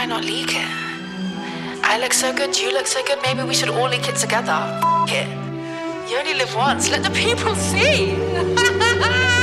I not leak it? I look so good, you look so good, maybe we should all leak it together. F*** it. You only live once, let the people see.